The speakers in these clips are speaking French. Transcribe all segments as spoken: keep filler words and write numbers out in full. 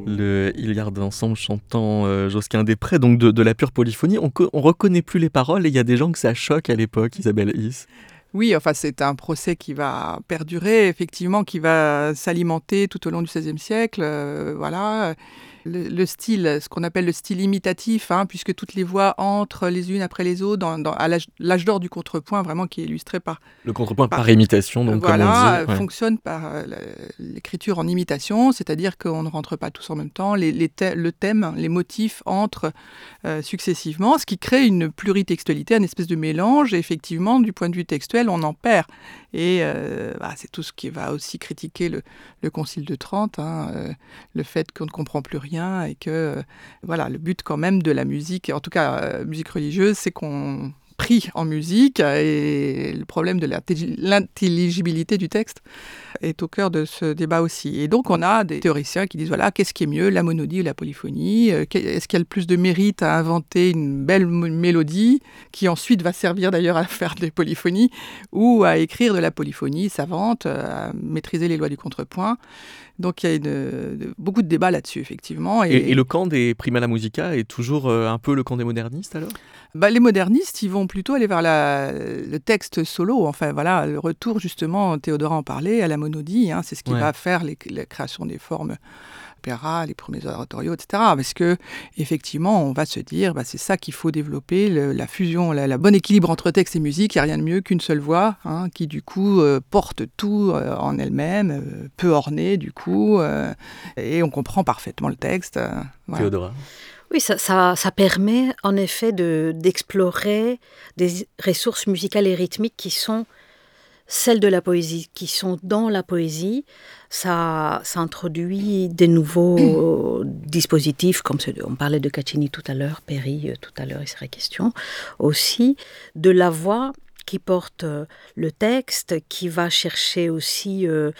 Le Hilliard Ensemble chantant euh, Josquin des Prés, donc de, de la pure polyphonie. On, co- on reconnaît plus les paroles et il y a des gens que ça choque à l'époque, Isabelle Is. Oui, enfin, c'est un procès qui va perdurer, effectivement, qui va s'alimenter tout au long du seizième siècle. Euh, voilà. Le, le style, ce qu'on appelle le style imitatif, hein, puisque toutes les voix entrent les unes après les autres, dans, dans, à l'âge, l'âge d'or du contrepoint, vraiment, qui est illustré par... Le contrepoint par, par imitation, donc voilà, comme on dit. Ouais. Fonctionne par euh, l'écriture en imitation, c'est-à-dire qu'on ne rentre pas tous en même temps. Les, les thè- le thème, les motifs entrent euh, successivement, ce qui crée une pluritextualité, une espèce de mélange. Et effectivement, du point de vue textuel, on en perd. Et euh, bah, c'est tout ce qui va aussi critiquer le, le Concile de Trente, hein, euh, le fait qu'on ne comprend plus rien et que euh, voilà, le but quand même de la musique, en tout cas euh, musique religieuse, c'est qu'on prie en musique, et le problème de l'intelligibilité du texte est au cœur de ce débat aussi. Et donc on a des théoriciens qui disent voilà, qu'est-ce qui est mieux, la monodie ou la polyphonie? Est-ce qu'il y a le plus de mérite à inventer une belle m- mélodie qui ensuite va servir d'ailleurs à faire des polyphonies, ou à écrire de la polyphonie savante, à maîtriser les lois du contrepoint? Donc il y a une, de, beaucoup de débats là-dessus, effectivement. Et, et, et le camp des Primala Musica est toujours euh, un peu le camp des modernistes, alors? Bah, les modernistes, ils vont plutôt aller vers la, le texte solo, enfin voilà, le retour justement, Théodora en parlait, à la monodie, hein, c'est ce qui ouais. va faire les, la création des formes opéra, les premiers oratorios, et cetera. Parce que effectivement, on va se dire, bah, c'est ça qu'il faut développer, le, la fusion, la, la bonne équilibre entre texte et musique. Il n'y a rien de mieux qu'une seule voix, hein, qui du coup euh, porte tout euh, en elle-même, euh, peu ornée du coup, euh, et on comprend parfaitement le texte. Euh, voilà. Théodora. Oui, ça, ça, ça permet en effet de, d'explorer des ressources musicales et rythmiques qui sont celles de la poésie, qui sont dans la poésie. Ça, ça introduit des nouveaux dispositifs, comme ce, on parlait de Caccini tout à l'heure, Peri tout à l'heure, il serait question aussi, de la voix qui porte le texte, qui va chercher aussi... Euh,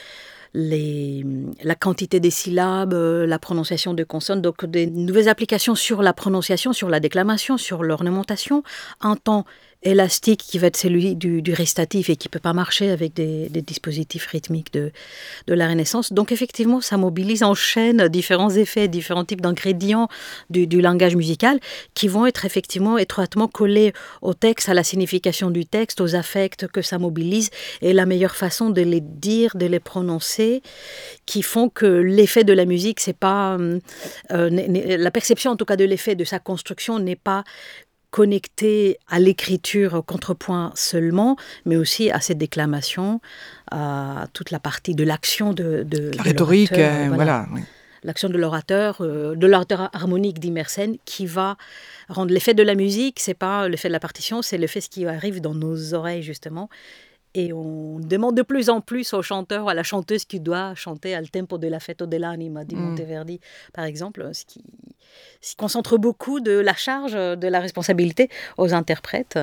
Les, la quantité des syllabes, la prononciation de consonnes, donc des nouvelles applications sur la prononciation, sur la déclamation, sur l'ornementation, un temps élastique qui va être celui du, du récitatif et qui ne peut pas marcher avec des, des dispositifs rythmiques de, de la Renaissance. Donc effectivement, ça mobilise en chaîne différents effets, différents types d'ingrédients du, du langage musical qui vont être effectivement étroitement collés au texte, à la signification du texte, aux affects que ça mobilise, et la meilleure façon de les dire, de les prononcer, qui font que l'effet de la musique, c'est pas euh, la perception en tout cas de l'effet de sa construction n'est pas connecté à l'écriture, au contrepoint seulement, mais aussi à cette déclamation, à toute la partie de l'action de, de, la de rhétorique, l'orateur. Euh, voilà. voilà oui. L'action de l'orateur, euh, de l'orateur harmonique dit Mersenne, qui va rendre l'effet de la musique, c'est pas l'effet de la partition, c'est l'effet ce qui arrive dans nos oreilles justement. Et on demande de plus en plus au chanteur ou à la chanteuse qui doit chanter al tempo della festa dell'anima, dit mm. Monteverdi, par exemple, ce qui, ce qui concentre beaucoup de la charge, de la responsabilité aux interprètes.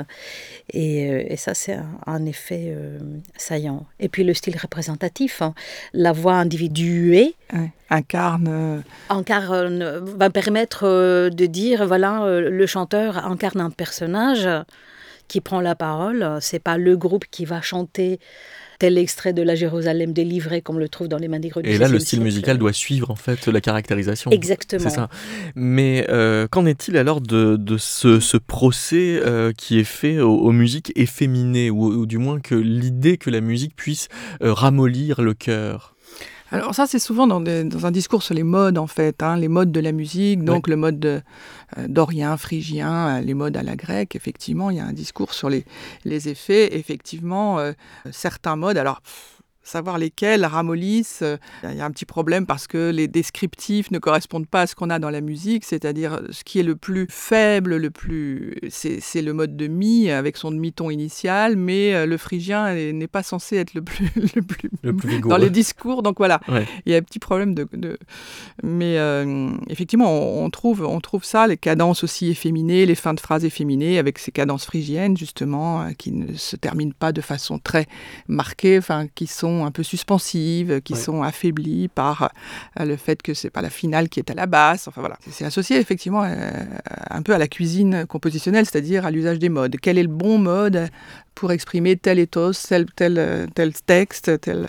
Et, et ça, c'est un, un effet euh, saillant. Et puis le style représentatif, hein, la voix individuée, ouais, incarne... Euh... incarne, va permettre euh, de dire, voilà, euh, le chanteur incarne un personnage qui prend la parole, c'est pas le groupe qui va chanter tel extrait de la Jérusalem délivrée comme on le trouve dans les manigres du Et seizième là, le style siècle. musical doit suivre en fait la caractérisation. Exactement. C'est ça. Mais euh, qu'en est-il alors de, de ce, ce procès euh, qui est fait aux, aux musiques efféminées, ou, ou du moins que l'idée que la musique puisse euh, ramollir le cœur? Alors ça, c'est souvent dans, des, dans un discours sur les modes, en fait, hein, les modes de la musique, donc ouais. le mode de, euh, dorien, phrygien, les modes à la grecque. Effectivement, il y a un discours sur les, les effets. Effectivement, euh, certains modes, alors... Pff, savoir lesquels ramollissent, il y a un petit problème parce que les descriptifs ne correspondent pas à ce qu'on a dans la musique, c'est-à-dire ce qui est le plus faible, le plus, c'est, c'est le mode de mi avec son demi-ton initial, mais le phrygien n'est pas censé être le plus, le plus, le plus dans les discours, donc voilà, ouais. il y a un petit problème de, de... mais euh, effectivement on, on trouve, on trouve ça, les cadences aussi efféminées, les fins de phrases efféminées avec ces cadences phrygiennes justement qui ne se terminent pas de façon très marquée, enfin qui sont un peu suspensives, qui ouais. sont affaiblies par euh, le fait que c'est pas la finale qui est à la basse. Enfin voilà, c'est, c'est associé effectivement euh, un peu à la cuisine compositionnelle, c'est-à-dire à l'usage des modes. Quel est le bon mode pour exprimer tel ethos, tel tel tel texte, tel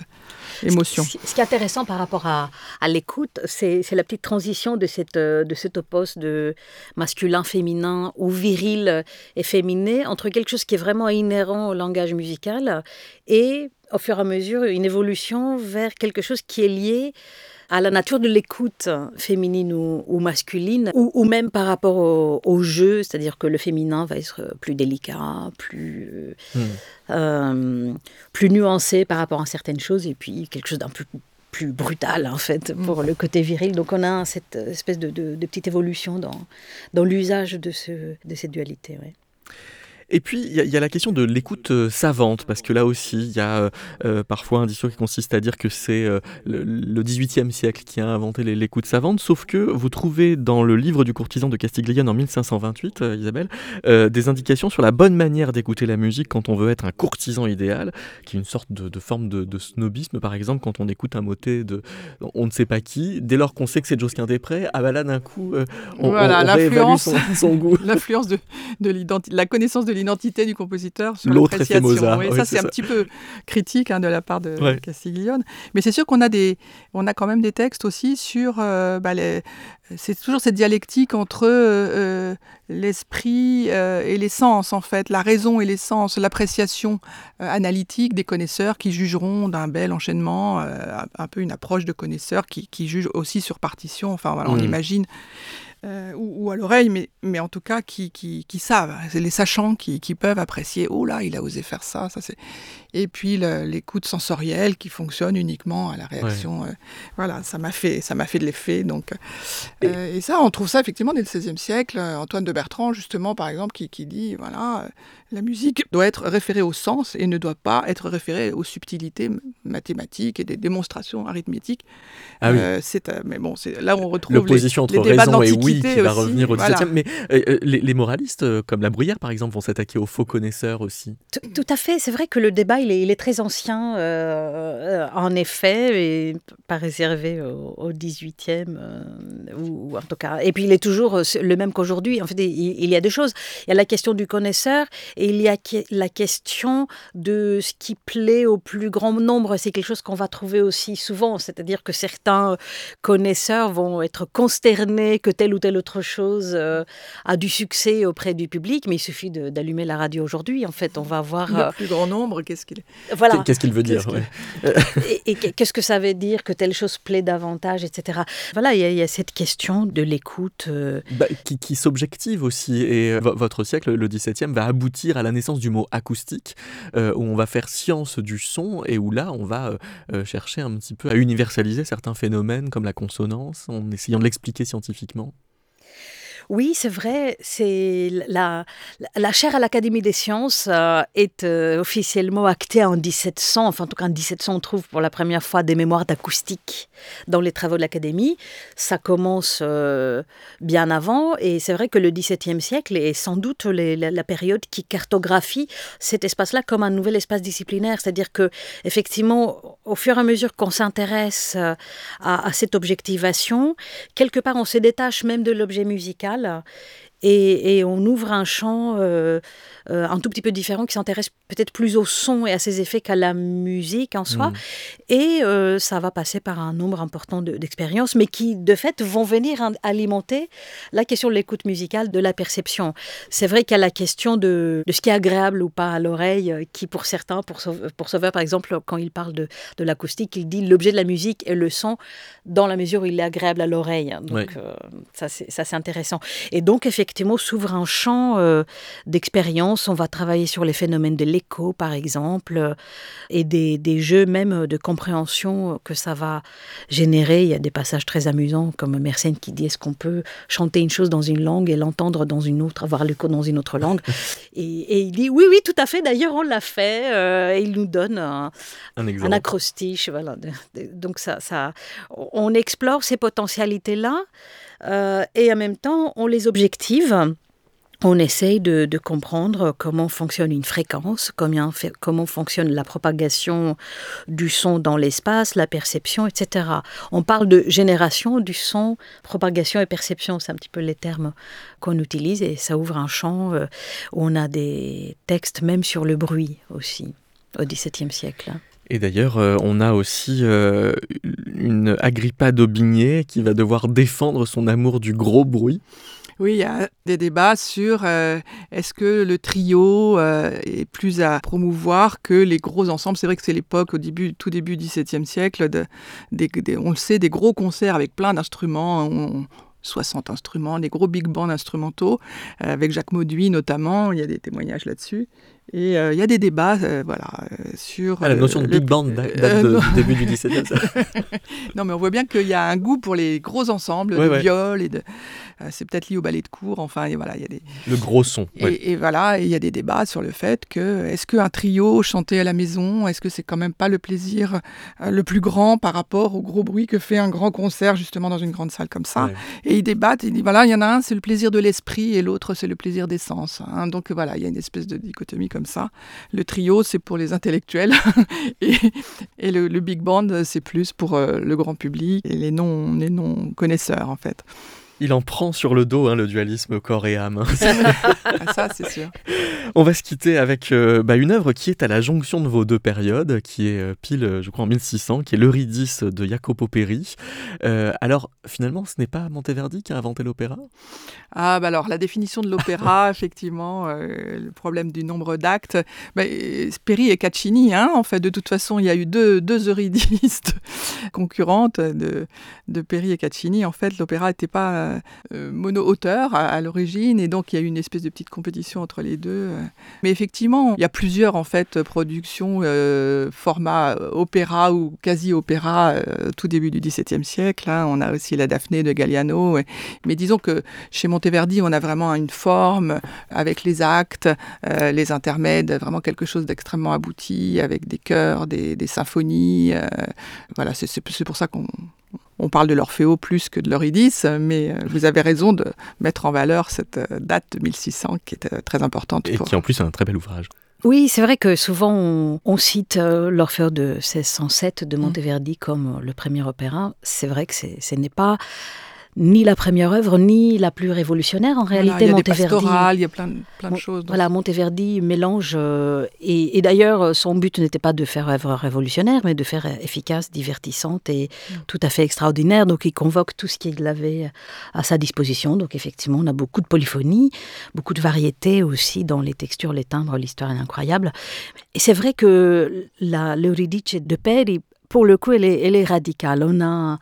émotion. Ce, ce qui est intéressant par rapport à, à l'écoute, c'est, c'est la petite transition de, cette, de ce topos de masculin-féminin ou viril et féminin entre quelque chose qui est vraiment inhérent au langage musical et, au fur et à mesure, une évolution vers quelque chose qui est lié à la nature de l'écoute féminine ou, ou masculine, ou, ou même par rapport au, au jeu, c'est-à-dire que le féminin va être plus délicat, plus, mmh. euh, plus nuancé par rapport à certaines choses, et puis quelque chose d'un peu plus brutal, en fait, pour mmh. le côté viril. Donc on a cette espèce de, de, de petite évolution dans, dans l'usage de, ce, de cette dualité, ouais. Et puis, il y, y a la question de l'écoute euh, savante, parce que là aussi, il y a euh, parfois un discours qui consiste à dire que c'est euh, le, le dix-huitième siècle qui a inventé les, l'écoute savante, sauf que vous trouvez dans le livre du courtisan de Castiglione en mille cinq cent vingt-huit, euh, Isabelle, euh, des indications sur la bonne manière d'écouter la musique quand on veut être un courtisan idéal, qui est une sorte de, de forme de, de snobisme, par exemple, quand on écoute un motet de on ne sait pas qui, dès lors qu'on sait que c'est Josquin des Prés, ah bah là, d'un coup, euh, on, voilà, on, on réévalue son, son goût. L'influence de, de l'identité, la connaissance de l'identité du compositeur sur l'autre l'appréciation. Mozart. Oui, oui, ça, c'est, c'est ça. un petit peu critique hein, de la part de ouais. Castiglione. Mais c'est sûr qu'on a, des, on a quand même des textes aussi sur... Euh, bah, les, c'est toujours cette dialectique entre euh, l'esprit euh, et les sens, en fait, la raison et les sens, l'appréciation euh, analytique des connaisseurs qui jugeront d'un bel enchaînement, euh, un peu une approche de connaisseurs qui, qui jugent aussi sur partition. Enfin, voilà, on mmh. imagine... Euh, ou, ou à l'oreille, mais, mais en tout cas qui, qui, qui savent. C'est les sachants qui, qui peuvent apprécier. Oh là, il a osé faire ça. ça c'est... Et puis le, l'écoute sensorielle qui fonctionne uniquement à la réaction. Ouais. Euh, voilà, ça m'a fait, ça m'a fait de l'effet. Donc, euh, et... et ça, on trouve ça effectivement dès le seizième siècle. Antoine de Bertrand, justement, par exemple, qui, qui dit voilà, la musique doit être référée au sens et ne doit pas être référée aux subtilités mathématiques et des démonstrations arithmétiques. Ah oui. Euh, c'est, euh, mais bon, c'est là où on retrouve l'opposition les, entre les débats raison et oui qui va aussi, revenir au dix-septième. Voilà. Mais euh, les, les moralistes, euh, comme la Bruyère par exemple, vont s'attaquer aux faux connaisseurs aussi. Tout, tout à fait. C'est vrai que le débat il est, il est très ancien, euh, en effet, et pas réservé au, au dix-huitième, euh, ou, ou en tout cas. Et puis il est toujours le même qu'aujourd'hui. En fait, il, il y a deux choses. Il y a la question du connaisseur et il y a la question de ce qui plaît au plus grand nombre. C'est quelque chose qu'on va trouver aussi souvent. C'est-à-dire que certains connaisseurs vont être consternés que telle ou telle autre chose euh, a du succès auprès du public, mais il suffit de, d'allumer la radio aujourd'hui. En fait, on va voir... Le plus grand nombre, qu'est-ce qu'il est voilà. Qu'est-ce qu'il veut dire qu'est-ce ouais. et, et qu'est-ce que ça veut dire que telle chose plaît davantage, et cetera. Voilà, il y, y a cette question de l'écoute. Euh... Bah, qui, qui s'objective aussi. Et euh, votre siècle, le dix-septième, va aboutir à la naissance du mot acoustique, euh, où on va faire science du son et où là, on va euh, chercher un petit peu à universaliser certains phénomènes comme la consonance, en essayant de l'expliquer scientifiquement. Oui, c'est vrai. C'est la, la chaire à l'Académie des sciences euh, est euh, officiellement actée en dix-sept cents. Enfin, en tout cas, en dix-sept cents, on trouve pour la première fois des mémoires d'acoustique dans les travaux de l'Académie. Ça commence euh, bien avant. Et c'est vrai que le dix-septième siècle est sans doute les, la, la période qui cartographie cet espace-là comme un nouvel espace disciplinaire. C'est-à-dire que, effectivement, au fur et à mesure qu'on s'intéresse à, à cette objectivation, quelque part, on se détache même de l'objet musical. Et, et on ouvre un champ euh, euh, un tout petit peu différent qui s'intéresse peut-être plus au son et à ses effets qu'à la musique en soi. Mmh. Et euh, ça va passer par un nombre important de, d'expériences, mais qui, de fait, vont venir alimenter la question de l'écoute musicale, de la perception. C'est vrai qu'il y a la question de, de ce qui est agréable ou pas à l'oreille, qui pour certains, pour Sauveur, pour Sauveur par exemple, quand il parle de, de l'acoustique, il dit l'objet de la musique est le son dans la mesure où il est agréable à l'oreille. Donc ouais. euh, ça, c'est, ça, c'est intéressant. Et donc, effectivement, s'ouvre un champ euh, d'expérience. On va travailler sur les phénomènes de l'écho, par exemple, euh, et des, des jeux même de compréhension que ça va générer. Il y a des passages très amusants, comme Mersenne qui dit « Est-ce qu'on peut chanter une chose dans une langue et l'entendre dans une autre, avoir l'écho dans une autre langue ?» et, et il dit « Oui, oui, tout à fait. D'ailleurs, on l'a fait. Euh, » Et il nous donne un, un, un acrostiche. Voilà. Donc, ça, ça, on explore ces potentialités-là. Euh, et en même temps, on les objective. On essaye de, de comprendre comment fonctionne une fréquence, comment, comment fonctionne la propagation du son dans l'espace, la perception, et cetera. On parle de génération du son, propagation et perception. C'est un petit peu les termes qu'on utilise et ça ouvre un champ euh, où on a des textes même sur le bruit aussi, au dix-septième siècle. Et d'ailleurs, euh, on a aussi euh, une Agrippa d'Aubigné qui va devoir défendre son amour du gros bruit. Oui, il y a des débats sur euh, est-ce que le trio euh, est plus à promouvoir que les gros ensembles. C'est vrai que c'est l'époque, au début, tout début du XVIIe siècle, de, des, des, on le sait, des gros concerts avec plein d'instruments. On, soixante instruments, des gros big bands instrumentaux, euh, avec Jacques Mauduit notamment, il y a des témoignages là-dessus. Et euh, il y a des débats euh, voilà, euh, sur... Ah, la notion euh, de le, big band date euh, de, non. du début du dix-septième siècle. Non, mais on voit bien qu'il y a un goût pour les gros ensembles ouais, de ouais. viols, et de, euh, c'est peut-être lié au ballet de cour, enfin, et voilà, il y a des... Le gros son. Et, Ouais. et voilà, il y a des débats sur le fait que, est-ce qu'un trio chanté à la maison, est-ce que c'est quand même pas le plaisir euh, le plus grand par rapport au gros bruit que fait un grand concert, justement, dans une grande salle comme ça. Ouais. Et ils débattent, ils disent, voilà, il y en a un, c'est le plaisir de l'esprit, et l'autre, c'est le plaisir des sens. Hein. Donc voilà, il y a une espèce de dichotomie comme ça. Le trio, c'est pour les intellectuels, et, et le, le big band, c'est plus pour euh, le grand public, et les non, les non connaisseurs, en fait. Il en prend sur le dos, hein, le dualisme corps et âme. Ça, c'est sûr. On va se quitter avec euh, bah, une œuvre qui est à la jonction de vos deux périodes, qui est euh, pile, je crois, en mille six cents, qui est l'Eurydice de Jacopo Peri. Euh, alors, finalement, ce n'est pas Monteverdi qui a inventé l'opéra ? Ah, bah alors, la définition de l'opéra, effectivement, euh, le problème du nombre d'actes. Bah, Peri et Caccini, hein, en fait, de toute façon, il y a eu deux, deux Eurydices concurrentes de, de Peri et Caccini. En fait, l'opéra n'était pas euh, mono-auteur à, à l'origine, et donc il y a eu une espèce de petite compétition entre les deux. Mais effectivement, il y a plusieurs, en fait, productions, euh, format opéra ou quasi-opéra, euh, tout début du XVIIe siècle. Hein. On a aussi la Daphné de Galliano. Et, mais disons que chez Monteverdi, on a vraiment une forme avec les actes, euh, les intermèdes, vraiment quelque chose d'extrêmement abouti, avec des chœurs, des, des symphonies. Euh, voilà, c'est, c'est, c'est pour ça qu'on on parle de l'Orfeo plus que de l'Eurydice, mais vous avez raison de mettre en valeur cette date de mille six cents qui est très importante. Et pour... qui en plus est un très bel ouvrage. Oui, c'est vrai que souvent on, on cite euh, l'Orfeo de seize cent sept de Monteverdi mmh. comme le premier opéra. C'est vrai que c'est, ce n'est pas ni la première œuvre, ni la plus révolutionnaire. En voilà, réalité, il y a Monteverdi... des pastorales, il y a plein, plein de choses. Voilà, Monteverdi mélange... Euh, et, et d'ailleurs, son but n'était pas de faire œuvre révolutionnaire, mais de faire efficace, divertissante et mmh. tout à fait extraordinaire. Donc, il convoque tout ce qu'il avait à sa disposition. Donc, effectivement, on a beaucoup de polyphonie, beaucoup de variété aussi dans les textures, les timbres, l'histoire est incroyable. Et c'est vrai que la, l'Eurydice de Peri, pour le coup, elle est, elle est radicale. On a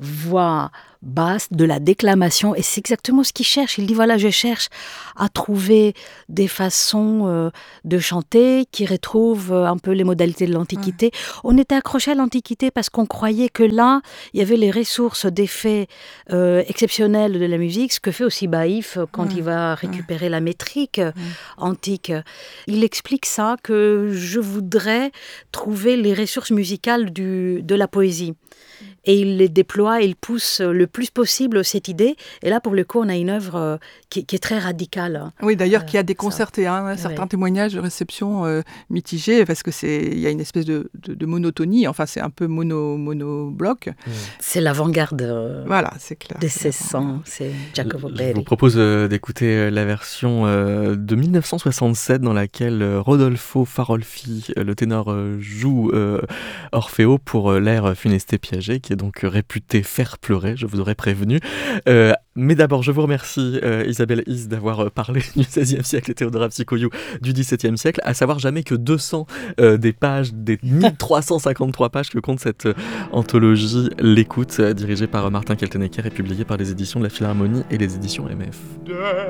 voix basse, de la déclamation, et c'est exactement ce qu'il cherche. Il dit, voilà, je cherche à trouver des façons euh, de chanter qui retrouvent un peu les modalités de l'Antiquité. Ouais. On était accroché à l'Antiquité parce qu'on croyait que là, il y avait les ressources d'effets euh, exceptionnels de la musique, ce que fait aussi Baïf quand ouais. il va récupérer ouais. la métrique ouais. antique. Il explique ça, que je voudrais trouver les ressources musicales du, de la poésie. Et il les déploie, il pousse le plus possible cette idée. Et là, pour le coup, on a une œuvre euh, qui, qui est très radicale. Oui, d'ailleurs, euh, qui a déconcerté hein, certains ouais. témoignages de réception euh, mitigés, parce que c'est, il y a une espèce de, de, de monotonie. Enfin, c'est un peu mono, mono-bloc. Mmh. C'est l'avant-garde euh, voilà, c'est clair, des seize cents, c'est Jacopo Peri. Je vous propose euh, d'écouter la version euh, de mille neuf cent soixante-sept dans laquelle Rodolfo Farolfi, le ténor, euh, joue euh, Orfeo pour euh, l'air Funeste Piaget, qui est donc réputé faire pleurer, je vous aurais prévenu. Euh, mais d'abord, je vous remercie, euh, Isabelle Is, d'avoir parlé du seizième siècle et Théodora Psicoiou du dix-septième siècle, à savoir jamais que deux cents euh, des pages, des mille trois cent cinquante-trois pages que compte cette euh, anthologie L'écoute, euh, dirigée par Martin Keltenegger et publiée par les éditions de la Philharmonie et les éditions M F.